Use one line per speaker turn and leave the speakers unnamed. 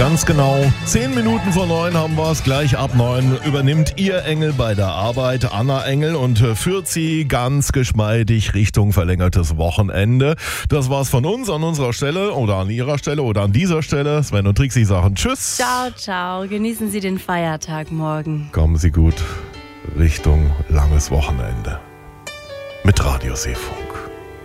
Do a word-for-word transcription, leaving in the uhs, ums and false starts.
Ganz genau, zehn Minuten vor neun haben wir es. Gleich ab neun übernimmt ihr Engel bei der Arbeit, Anna Engel, und führt sie ganz geschmeidig Richtung verlängertes Wochenende. Das war's von uns an unserer Stelle oder an ihrer Stelle oder an dieser Stelle. Sven und Trixi sagen Tschüss.
Ciao, ciao. Genießen Sie den Feiertag morgen.
Kommen Sie gut Richtung langes Wochenende mit Radio Seefunk.